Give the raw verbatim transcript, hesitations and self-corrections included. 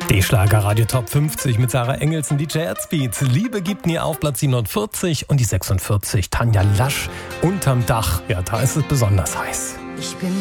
Die Schlager-Radio Top fünfzig mit Sarah Engelsen, D J Herzbeat. Liebe gibt nie auf, Platz siebenundvierzig und die sechsundvierzig. Tanja Lasch, Unterm Dach. Ja, da ist es besonders heiß. Ich bin